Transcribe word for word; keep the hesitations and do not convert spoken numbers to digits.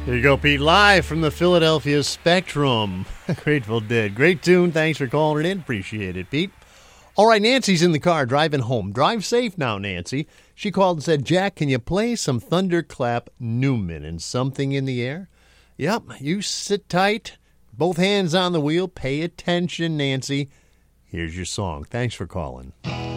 There you go, Pete. Live from the Philadelphia Spectrum. Grateful Dead. Great tune. Thanks for calling it in. Appreciate it, Pete. All right, Nancy's in the car driving home. Drive safe now, Nancy. She called and said, Jack, can you play some Thunderclap Newman and Something in the Air? Yep, you sit tight. Both hands on the wheel. Pay attention, Nancy. Here's your song. Thanks for calling.